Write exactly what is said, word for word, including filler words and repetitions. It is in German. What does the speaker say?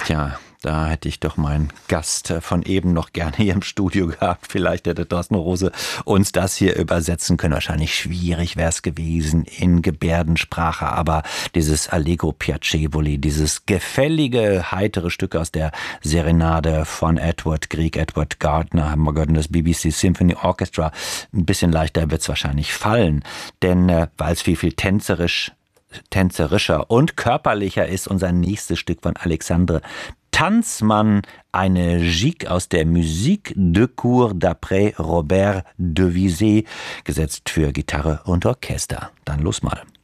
Tja, da hätte ich doch meinen Gast von eben noch gerne hier im Studio gehabt. Vielleicht hätte Thorsten Rose uns das hier übersetzen können. Wahrscheinlich schwierig wäre es gewesen in Gebärdensprache, aber dieses Allegro Piacevoli, dieses gefällige, heitere Stück aus der Serenade von Edward Grieg, Edward Gardner, haben wir gehört, das B B C Symphony Orchestra, ein bisschen leichter wird es wahrscheinlich fallen, denn äh, weil es viel, viel tänzerisch tänzerischer und körperlicher ist unser nächstes Stück von Alexandre Tanzmann, eine Gigue aus der Musique de Cour d'après Robert Devisé, gesetzt für Gitarre und Orchester. Dann los mal.